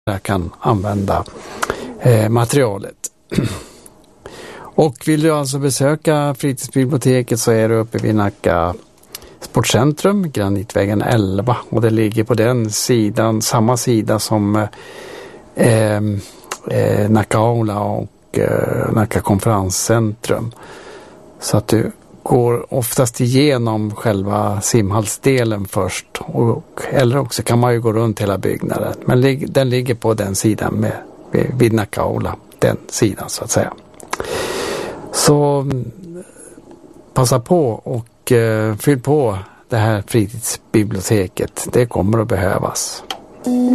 jag kan använda materialet. Och vill du alltså besöka fritidsbiblioteket så är du uppe vid Nacka Sportcentrum, Granitvägen 11, och det ligger på den sidan, samma sida som Nacka Aula och Nacka Konferenscentrum. Så att du går oftast igenom själva simhallsdelen först, eller också kan man ju gå runt hela byggnaden. Men den ligger på den sidan vid Nacka Aula, den sidan så att säga. Så passa på och fyll på det här fritidsbiblioteket. Det kommer att behövas.